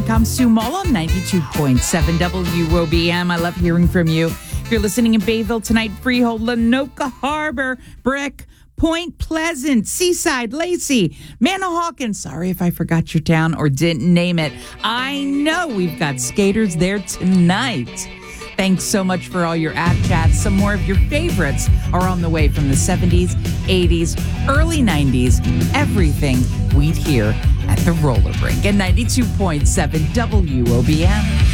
I'm Sue Mull on 92.7 WOBM. I love hearing from you. If you're listening in Bayville tonight, Freehold, Lanoka Harbor, Brick, Point Pleasant, Seaside, Lacey, Manahawkin. Sorry if I forgot your town or didn't name it. I know we've got skaters there tonight. Thanks so much for all your app chats. Some more of your favorites are on the way from the 70s, 80s, early 90s. Everything we'd hear at the roller rink at 92.7 WOBM.